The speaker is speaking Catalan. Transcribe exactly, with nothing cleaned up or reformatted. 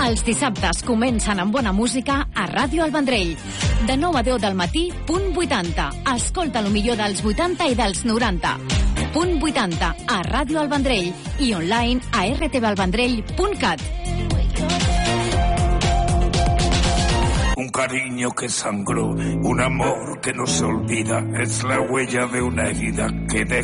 Els dissabtes comencen amb bona música a Ràdio El Vendrell. De nou a deu del matí, punt vuitanta. Escolta el millor dels vuitanta i dels noranta. Punt vuitanta a Ràdio El Vendrell i online a r t v el vendrell punt cat. Un cariño que sangró, un amor que no se olvida, es la huella de una herida que deja